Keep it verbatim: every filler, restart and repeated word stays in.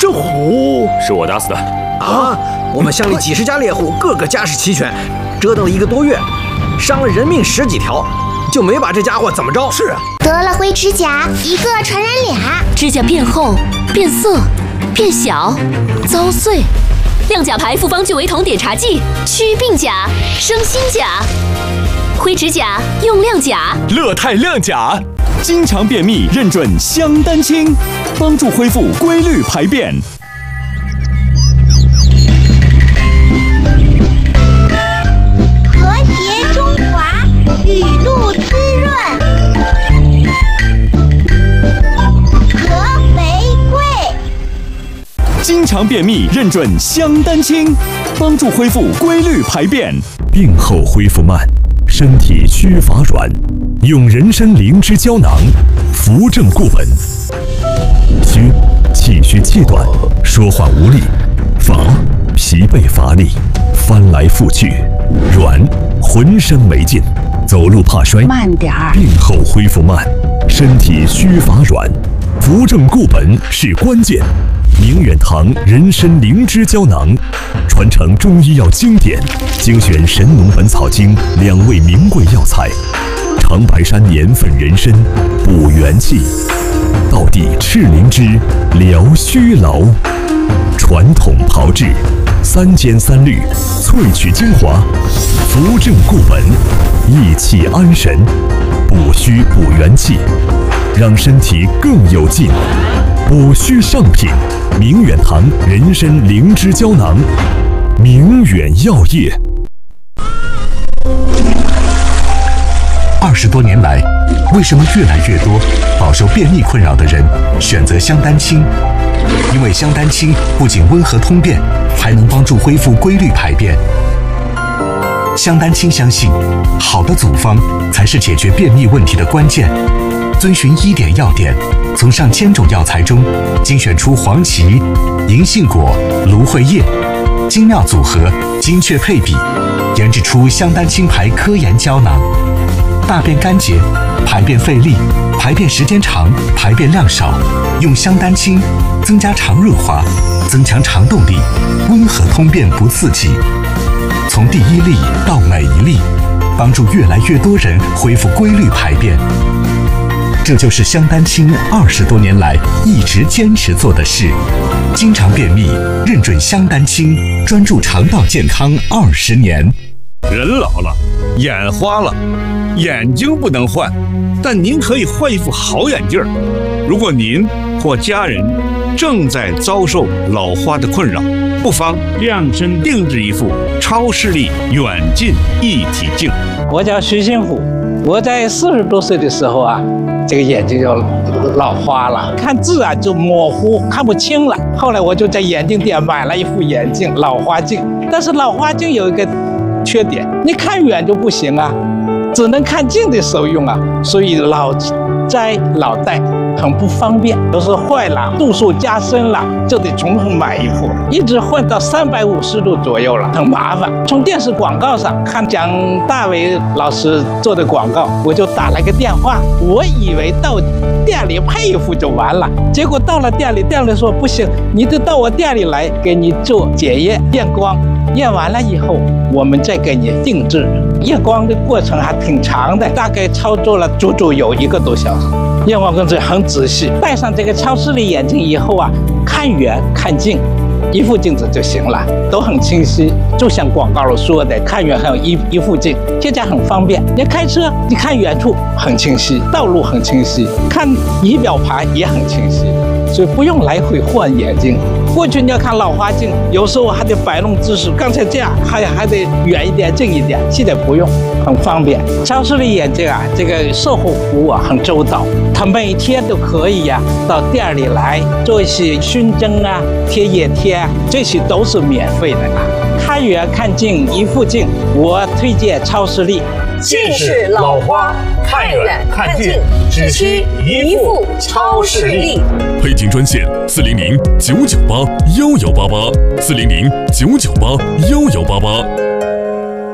这虎是我打死的。 啊！我们乡里几十家猎户，个个家世齐全，折腾了一个多月，伤了人命十几条，就没把这家伙怎么着。 是啊， 得了灰指甲，一个传染俩， 指甲变厚、变色、变小、遭碎。亮甲牌复方聚维酮碘茶剂，祛病甲，生新甲。灰指甲用亮甲， 乐泰亮甲，经常便秘认准香丹清，帮助恢复规律排便。 和谐中华，雨露滋润，和玫瑰。 经常便秘认准香丹清，帮助恢复规律排便。 病后恢复慢，身体虚乏软，用人参灵芝胶囊扶正固本。虚，气虚气短，说话无力；乏，疲惫乏力，翻来覆去；软，浑身没劲，走路怕摔。 慢点儿。 病后恢复慢，身体虚乏软，扶正固本是关键。明远堂人参灵芝胶囊，传承中医药经典，精选《神农本草经》两味名贵药材，长白山年份人参补元气，道地赤灵芝疗虚劳，传统炮制，三尖三滤萃取精华，扶正固本，益气安神，补虚补元气，让身体更有劲。补虚上品，明远堂人参灵芝胶囊，明远药业。 二十多年来，为什么越来越多饱受便秘困扰的人选择香丹清？因为香丹清不仅温和通便，还能帮助恢复规律排便。香丹清相信，好的组方才是解决便秘问题的关键。遵循医典药典，从上千种药材中精选出黄芪、银杏果、芦荟叶，精妙组合，精确配比，研制出香丹清牌科研胶囊。大便干结、排便费力、排便时间长、排便量少，用香丹清增加肠润滑，增强肠动力，温和通便不刺激。从第一粒到每一粒，帮助越来越多人恢复规律排便。这就是香丹清二十多年来一直坚持做的事。经常便秘，认准香丹清，专注肠道健康二十年。 人老了，眼花了，眼睛不能换，但您可以换一副好眼镜。如果您或家人正在遭受老花的困扰，不妨量身定制一副超视力远近一体镜。 我叫徐新虎，我在四十多岁的时候啊，这个眼睛就老花了，看字啊就模糊，看不清了。后来我就在眼镜店买了一副眼镜，老花镜。但是老花镜有一个缺点，你看远就不行啊，只能看近的时候用啊，所以老摘老戴很不方便。有时候坏了，度数加深了，就得重新买一副，一直换到三百五十度左右了，很麻烦。从电视广告上看蒋大为老师做的广告，我就打了个电话，我以为到店里配一副就完了，结果到了店里，店里说不行，你得到我店里来给你做检验验光，验完了以后我们再给你定制。验光的过程还挺长的，大概操作了足足有一个多小时。验光工作很仔细，戴上这个超视力眼镜以后啊，看远看近一副镜子就行了，都很清晰。就像广告里说的，看远还有一一副镜，现在很方便。你开车，你看远处很清晰，道路很清晰，看仪表盘也很清晰，所以不用来回换眼镜。过去你要看老花镜，有时候还得摆弄姿势，刚才这样还还得远一点、近一点，现在不用，很方便。超视力眼镜啊，这个售后服务啊很周到，他每天都可以呀、啊、到店里来做一些熏蒸啊、贴眼贴啊，这些都是免费的啊。看远看近一副镜，我推荐超视力。 近视老花，看远看近，只需一副超视力。 配镜专线：四零零九九八幺幺八八，四零零九九八幺幺八八。